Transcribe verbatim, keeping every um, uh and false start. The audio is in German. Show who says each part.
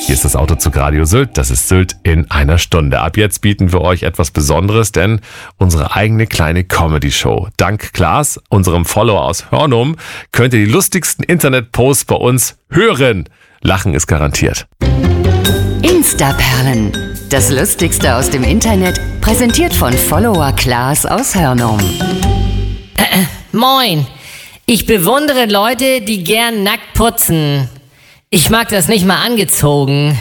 Speaker 1: Hier ist das Autozug Radio Sylt. Das ist Sylt in einer Stunde. Ab jetzt bieten wir euch etwas Besonderes, denn unsere eigene kleine Comedy-Show. Dank Klaas, unserem Follower aus Hörnum, könnt ihr die lustigsten Internetposts bei uns hören. Lachen ist garantiert.
Speaker 2: Instaperlen. Das Lustigste aus dem Internet, präsentiert von Follower Klaas aus Hörnum.
Speaker 3: Äh, äh, moin. Ich bewundere Leute, die gern nackt putzen. Ich mag das nicht mal angezogen.